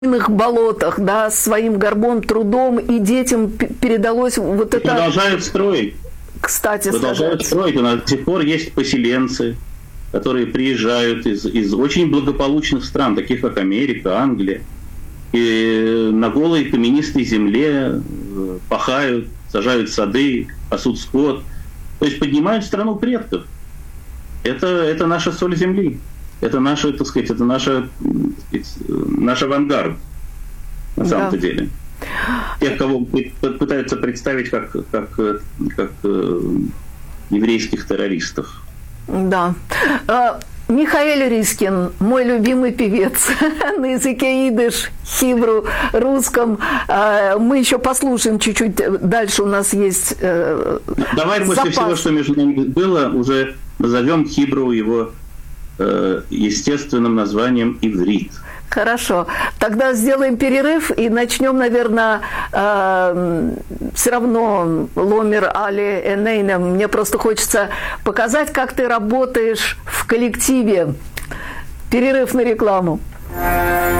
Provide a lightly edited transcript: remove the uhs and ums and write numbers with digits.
болотах, да, своим горбом, трудом, и детям передалось вот это... Продолжают строить. Кстати, продолжают строить. У нас до сих пор есть поселенцы, которые приезжают из очень благополучных стран, таких как Америка, Англия, и на голой каменистой земле пахают, сажают сады, пасут скот. То есть поднимают страну предков. Это наша соль земли. Это наша, так сказать, это наша, так сказать, наш авангард, на самом-то деле. Тех, кого пытаются представить как еврейских террористов. Да. Михаэль Рискин, мой любимый певец на языке идиш, хибру, русском. Мы еще послушаем чуть-чуть дальше, у нас есть Давай после всего, что между нами было, уже назовем хибру его естественным названием иврит. Хорошо. Тогда сделаем перерыв и начнем, наверное, все равно Ломер Али Энейна. Мне просто хочется показать, как ты работаешь в коллективе. Перерыв на рекламу.